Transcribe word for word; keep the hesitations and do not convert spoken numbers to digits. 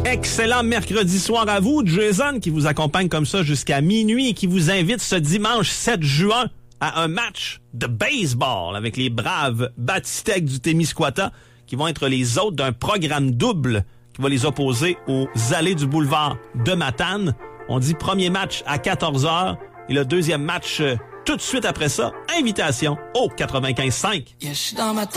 Excellent mercredi soir à vous. Jason qui vous accompagne comme ça jusqu'à minuit et qui vous invite ce dimanche sept juin à un match de baseball avec les braves Battistec du Témiscouata qui vont être les hôtes d'un programme double qui va les opposer aux allées du boulevard de Matane. On dit premier match à quatorze heures et le deuxième match euh, tout de suite après ça. Invitation au quatre-vingt-quinze cinq. Yeah,